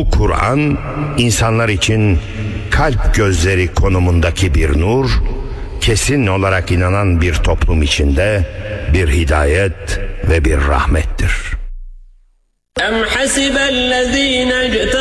Bu Kur'an insanlar için kalp gözleri konumundaki bir nur, kesin olarak inanan bir toplum içinde bir hidayet ve bir rahmettir.